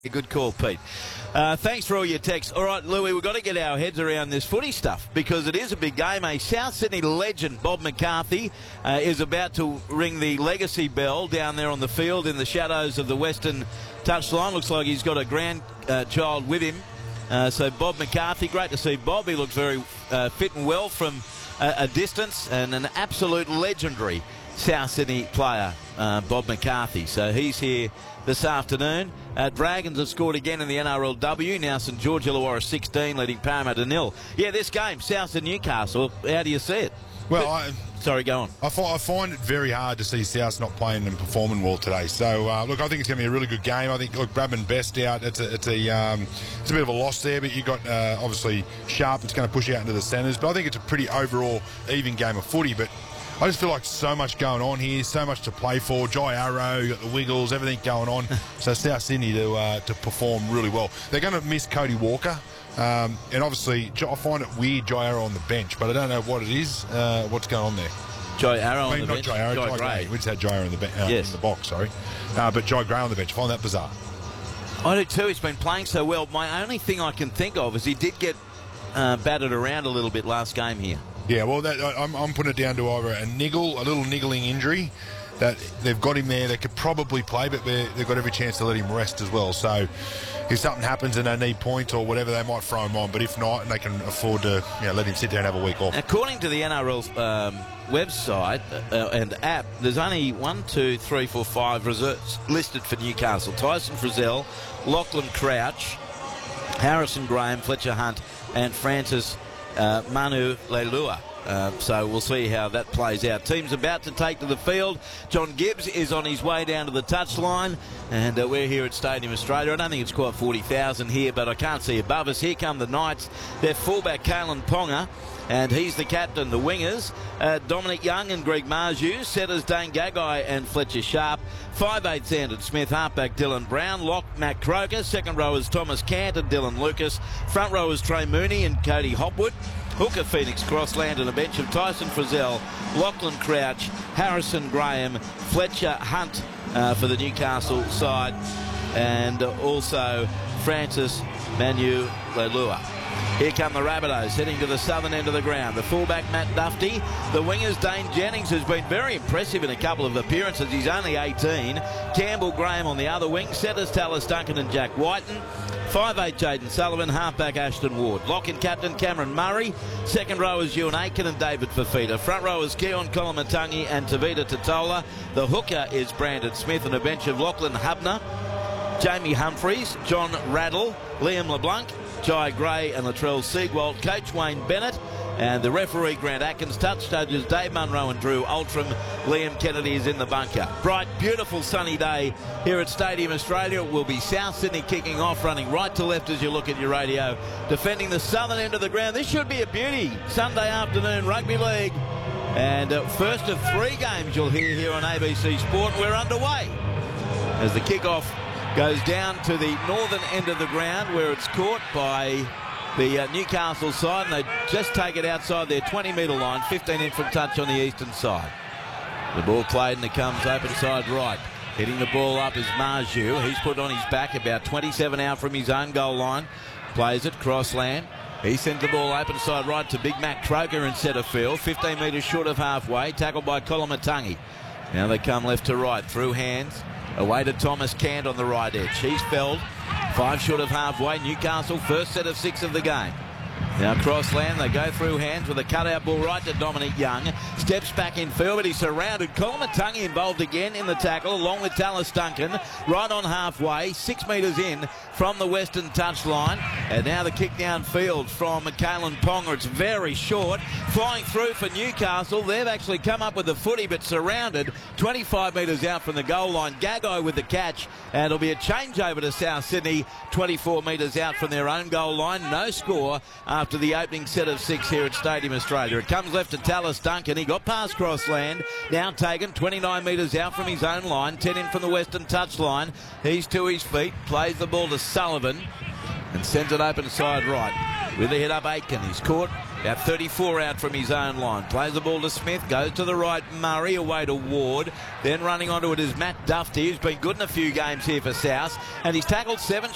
Good call, Pete. Thanks for all your texts. All right, Louis, we've got to get our heads around this footy stuff because it is a big game. A South Sydney legend, Bob McCarthy, is about to ring the legacy bell down there on the field in the shadows of the Western touchline. Looks like he's got a grandchild with him. So Bob McCarthy, great to see Bob. He looks very fit and well from a distance, and an absolute legendary South Sydney player, Bob McCarthy. So he's here this afternoon. Dragons have scored again in the NRLW. Now St George Illawarra 16, leading Parramatta 0. Yeah, this game, South and Newcastle, how do you see it? Well, sorry, go on. I find it very hard to see South not playing and performing well today. So, look, I think it's going to be a really good game. I think, look, Bradman Best out. It's a bit of a loss there, but you've got, obviously, Sharp that's going to push out into the centres. But I think it's a pretty overall even game of footy. But I just feel like so much going on here, so much to play for. Jai Arrow, you got the Wiggles, everything going on. So South Sydney to perform really well. They're going to miss Cody Walker. And obviously, I find it weird, Jai Arrow on the bench, but I don't know what it is, what's going on there. Jai Arrow on the bench? Not Jai Arrow, Jai Gray. We just had Jai Arrow in the box, sorry. But Jai Gray on the bench. I find that bizarre. I do too. He's been playing so well. My only thing I can think of is he did get battered around a little bit last game here. Yeah, well, I'm putting it down to either a little niggling injury that they've got him there. They could probably play, but they've got every chance to let him rest as well. So if something happens and they need points or whatever, they might throw him on. But if not, and they can afford to let him sit there and have a week off. According to the NRL website and app, there's only 1, 2, 3, 4, 5 reserves listed for Newcastle. Tyson Frizzell, Lachlan Crouch, Harrison Graham, Fletcher Hunt and Francis Manu Leilua. So we'll see how that plays out. Team's about to take to the field. John Gibbs is on his way down to the touchline, and we're here at Stadium Australia. I don't think it's quite 40,000 here, but I can't see above us. Here come the Knights. Their fullback, Kalen Ponga, and he's the captain. The wingers, Dominic Young and Greg Marju. Setters, Dane Gagai and Fletcher Sharp. 5'8" Andrew Smith. Halfback, Dylan Brown. Lock, Matt Croker. Second rowers, Thomas Cant and Dylan Lucas. Front rowers, Trey Mooney and Cody Hopwood. Hooker, Phoenix Crossland, and a bench of Tyson Frizzell, Lachlan Crouch, Harrison Graham, Fletcher Hunt for the Newcastle side, and also Francis Manu Leilua. Here come the Rabbitohs heading to the southern end of the ground. The fullback, Matt Dufty. The wingers, Dane Jennings, who's been very impressive in a couple of appearances. He's only 18. Campbell Graham on the other wing. Setters, Tallis Duncan and Jack Whiten. 5'8" Jaden Sullivan. Halfback, Ashton Ward. Lock and captain, Cameron Murray. Second rowers, Ewan Aiken and David Fafita. Front rowers, Keon Kolomatangi and Tavita Totola. The hooker is Brandon Smith, and a bench of Lachlan Hubner, Jamie Humphreys, John Raddle, Liam LeBlanc, Jai Gray and Latrell Siegwald, Coach Wayne Bennett, and the referee Grant Atkins. Touch judges Dave Munro and Drew Altram. Liam Kennedy is in the bunker. Bright, beautiful sunny day here at Stadium Australia. It will be South Sydney kicking off, running right to left as you look at your radio, defending the southern end of the ground. This should be a beauty. Sunday afternoon rugby league, and first of 3 games you'll hear here on ABC Sport. We're underway as the kickoff goes down to the northern end of the ground, where it's caught by the Newcastle side, and they just take it outside their 20-metre line, 15 in from touch on the eastern side. The ball played, and it comes open side right. Hitting the ball up is Marju. He's put on his back about 27 out from his own goal line. Plays it, crossland. He sends the ball open side right to Big Mac Croker in centre field, 15 metres short of halfway, tackled by Kolomatangi. Now they come left to right, through hands. Away to Thomas Cant on the right edge. He's felled 5 short of halfway. Newcastle, first set of 6 of the game. Now crossland, they go through hands with a cutout ball right to Dominic Young. Steps back in field, but he's surrounded. Kolomatangi involved again in the tackle, along with Tallis Duncan. Right on halfway, 6 metres in from the western touchline. And now the kick downfield from Kalen Ponga. It's very short. Flying through for Newcastle. They've actually come up with the footy, but surrounded 25 metres out from the goal line. Gagai with the catch. And it'll be a changeover to South Sydney, 24 metres out from their own goal line. No score after the opening set of 6 here at Stadium Australia. It comes left to Tallis Duncan. He got past crossland. Now taken 29 metres out from his own line. 10 in from the western touchline. He's to his feet. Plays the ball to Sullivan and sends it open side right. With a hit up Aitken. He's caught about 34 out from his own line. Plays the ball to Smith. Goes to the right. Murray away to Ward. Then running onto it is Matt Dufty, who's been good in a few games here for South. And he's tackled 7